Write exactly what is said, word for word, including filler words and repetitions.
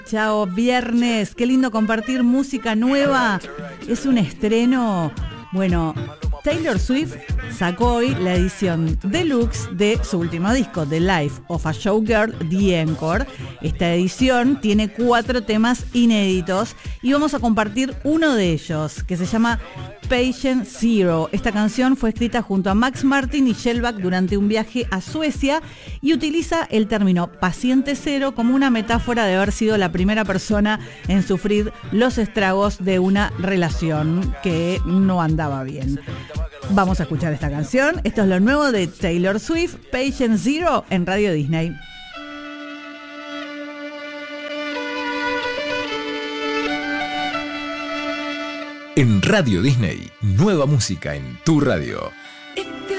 Chao, viernes. Qué lindo compartir música nueva. Es un estreno. Bueno, Taylor Swift sacó hoy la edición deluxe de su último disco, The Life of a Showgirl, The Encore. Esta edición tiene cuatro temas inéditos y vamos a compartir uno de ellos, que se llama Patient Zero. Esta canción fue escrita junto a Max Martin y Shellback durante un viaje a Suecia y utiliza el término paciente cero como una metáfora de haber sido la primera persona en sufrir los estragos de una relación que no andaba bien. Vamos a escuchar esta canción. Esto es lo nuevo de Taylor Swift, Patient Zero, en Radio Disney. En Radio Disney, nueva música en tu radio.